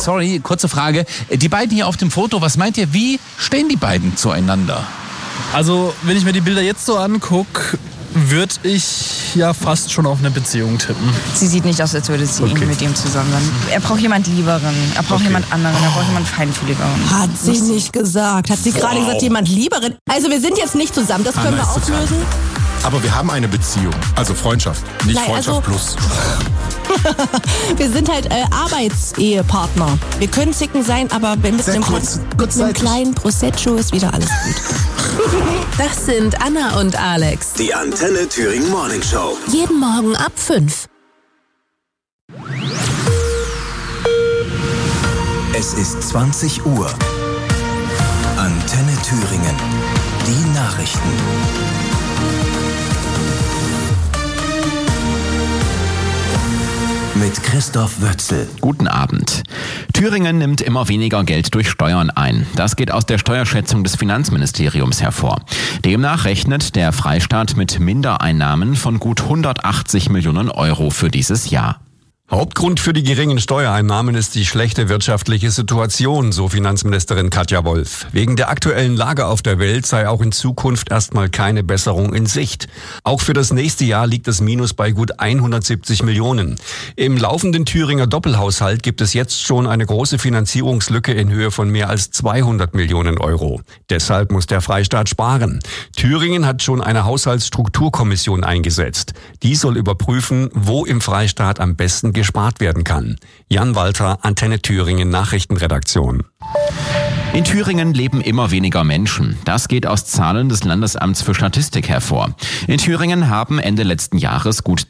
sorry, kurze Frage. Die beiden hier auf dem Foto, was meint ihr, wie stehen die beiden zueinander? Also, wenn ich mir die Bilder jetzt so angucke, würde ich ja fast schon auf eine Beziehung tippen. Sie sieht nicht aus, als würde sie mit ihm zusammen sein. Er braucht jemand Lieberen, er braucht jemand anderen, er braucht jemand Feinfühligeren. Hat sie nicht gesagt. Hat sie gerade gesagt, jemand Lieberen? Also wir sind jetzt nicht zusammen, das können wir auflösen. Aber wir haben eine Beziehung, also Freundschaft, nicht Freundschaft plus. Wir sind halt Arbeitsehepartner. Wir können zicken sein, aber mit einem kleinen Prosecco ist wieder alles gut. Das sind Anna und Alex. Die Antenne Thüringen Morning Show. Jeden Morgen ab 5. Es ist 20 Uhr. Antenne Thüringen. Die Nachrichten. Mit Christoph Wötzel. Guten Abend. Thüringen nimmt immer weniger Geld durch Steuern ein. Das geht aus der Steuerschätzung des Finanzministeriums hervor. Demnach rechnet der Freistaat mit Mindereinnahmen von gut 180 Millionen Euro für dieses Jahr. Hauptgrund für die geringen Steuereinnahmen ist die schlechte wirtschaftliche Situation, so Finanzministerin Katja Wolf. Wegen der aktuellen Lage auf der Welt sei auch in Zukunft erstmal keine Besserung in Sicht. Auch für das nächste Jahr liegt das Minus bei gut 170 Millionen. Im laufenden Thüringer Doppelhaushalt gibt es jetzt schon eine große Finanzierungslücke in Höhe von mehr als 200 Millionen Euro. Deshalb muss der Freistaat sparen. Thüringen hat schon eine Haushaltsstrukturkommission eingesetzt. Die soll überprüfen, wo im Freistaat am besten gespart werden kann. Jan Walter, Antenne Thüringen Nachrichtenredaktion. In Thüringen leben immer weniger Menschen. Das geht aus Zahlen des Landesamts für Statistik hervor. In Thüringen haben Ende letzten Jahres gut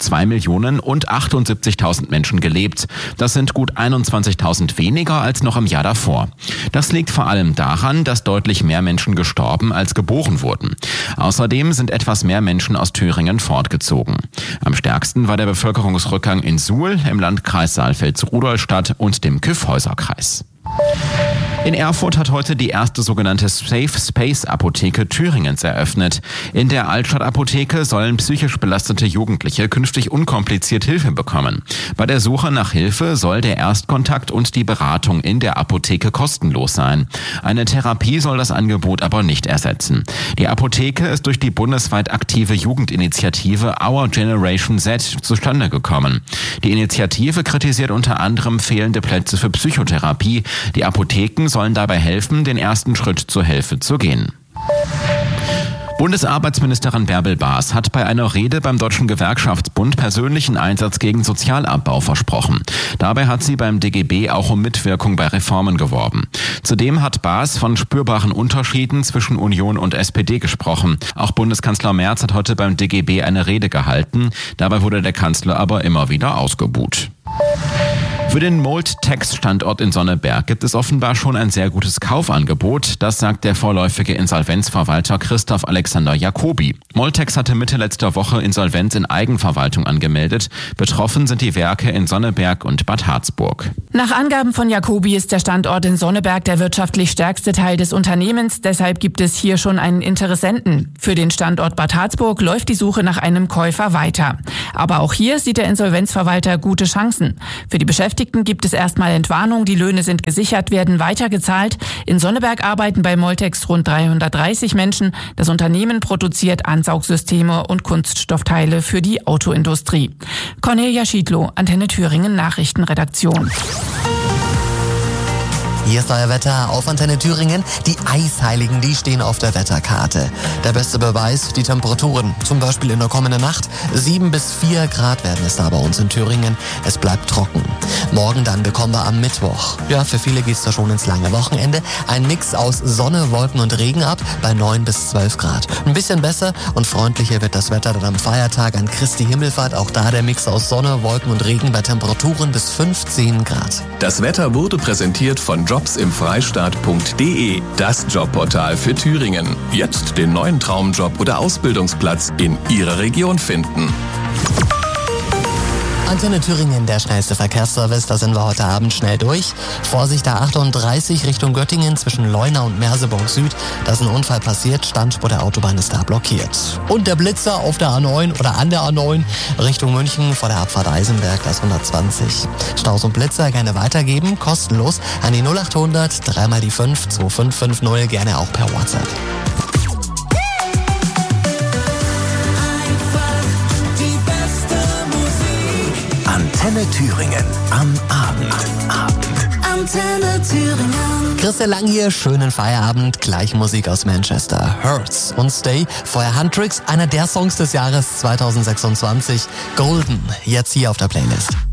2.078.000 Menschen gelebt. Das sind gut 21.000 weniger als noch im Jahr davor. Das liegt vor allem daran, dass deutlich mehr Menschen gestorben als geboren wurden. Außerdem sind etwas mehr Menschen aus Thüringen fortgezogen. Am stärksten war der Bevölkerungsrückgang in Suhl, im Landkreis Saalfeld-Rudolstadt und dem Kyffhäuser-Kreis. In Erfurt hat heute die erste sogenannte Safe Space Apotheke Thüringens eröffnet. In der Altstadt-Apotheke sollen psychisch belastete Jugendliche künftig unkompliziert Hilfe bekommen. Bei der Suche nach Hilfe soll der Erstkontakt und die Beratung in der Apotheke kostenlos sein. Eine Therapie soll das Angebot aber nicht ersetzen. Die Apotheke ist durch die bundesweit aktive Jugendinitiative Our Generation Z zustande gekommen. Die Initiative kritisiert unter anderem fehlende Plätze für Psychotherapie. Die Apotheken sollen dabei helfen, den ersten Schritt zur Hilfe zu gehen. Bundesarbeitsministerin Bärbel Baas hat bei einer Rede beim Deutschen Gewerkschaftsbund persönlichen Einsatz gegen Sozialabbau versprochen. Dabei hat sie beim DGB auch um Mitwirkung bei Reformen geworben. Zudem hat Baas von spürbaren Unterschieden zwischen Union und SPD gesprochen. Auch Bundeskanzler Merz hat heute beim DGB eine Rede gehalten. Dabei wurde der Kanzler aber immer wieder ausgebuht. Für den Moltex-Standort in Sonneberg gibt es offenbar schon ein sehr gutes Kaufangebot. Das sagt der vorläufige Insolvenzverwalter Christoph Alexander Jacobi. Moltex hatte Mitte letzter Woche Insolvenz in Eigenverwaltung angemeldet. Betroffen sind die Werke in Sonneberg und Bad Harzburg. Nach Angaben von Jacobi ist der Standort in Sonneberg der wirtschaftlich stärkste Teil des Unternehmens. Deshalb gibt es hier schon einen Interessenten. Für den Standort Bad Harzburg läuft die Suche nach einem Käufer weiter. Aber auch hier sieht der Insolvenzverwalter gute Chancen. Für die Beschäftigten gibt es erstmal Entwarnung, die Löhne sind gesichert, werden weitergezahlt. In Sonneberg arbeiten bei Moltex rund 330 Menschen. Das Unternehmen produziert Ansaugsysteme und Kunststoffteile für die Autoindustrie. Cornelia Schiedlow, Antenne Thüringen Nachrichtenredaktion. Hier ist euer Wetter auf Antenne Thüringen. Die Eisheiligen, die stehen auf der Wetterkarte. Der beste Beweis, die Temperaturen. Zum Beispiel in der kommenden Nacht. 7 bis 4 Grad werden es da bei uns in Thüringen. Es bleibt trocken. Morgen dann bekommen wir am Mittwoch. Ja, für viele geht's da schon ins lange Wochenende. Ein Mix aus Sonne, Wolken und Regen ab bei 9 bis 12 Grad. Ein bisschen besser und freundlicher wird das Wetter dann am Feiertag an Christi Himmelfahrt. Auch da der Mix aus Sonne, Wolken und Regen bei Temperaturen bis 15 Grad. Das Wetter wurde präsentiert von jobsimfreistaat.de, das Jobportal für Thüringen. Jetzt den neuen Traumjob oder Ausbildungsplatz in Ihrer Region finden. Antenne Thüringen, der schnellste Verkehrsservice, da sind wir heute Abend schnell durch. Vorsicht, A38 Richtung Göttingen zwischen Leuna und Merseburg Süd. Da ist ein Unfall passiert, Standspur der Autobahn ist da blockiert. Und der Blitzer auf der A9 oder an der A9 Richtung München vor der Abfahrt Eisenberg, das 120. Staus und Blitzer gerne weitergeben, kostenlos an die 0800 3 die 5 2550, gerne auch per WhatsApp. Antenne Thüringen am Abend. Antenne Thüringen. Christa Lang hier, schönen Feierabend, gleich Musik aus Manchester. Hurts und Stay, vorher Huntrix, einer der Songs des Jahres 2026. Golden, jetzt hier auf der Playlist.